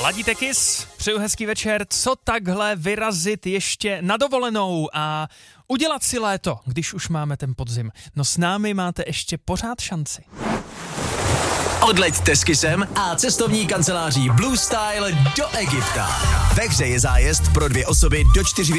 Ladíte Kiss, přeju hezký večer. Co takhle vyrazit ještě na dovolenou a udělat si léto, když už máme ten podzim? No s námi máte ještě pořád šanci. Odleďte s Kissem a cestovní kanceláří Blue Style do Egypta. Ve hře je zájezd pro 2 osoby do 4